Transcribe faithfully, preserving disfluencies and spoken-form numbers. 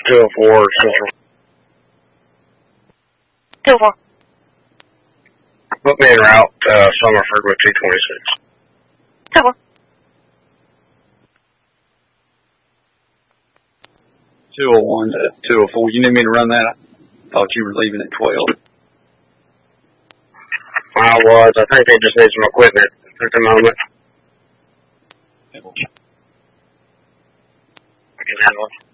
two oh four Central. two oh four. Put me en route, uh, Summerford with two twenty-six. two oh four. two oh one to two oh four. You need me to run that? I thought you were leaving at twelve. I was. I think they just need some equipment at the moment. I can handle it.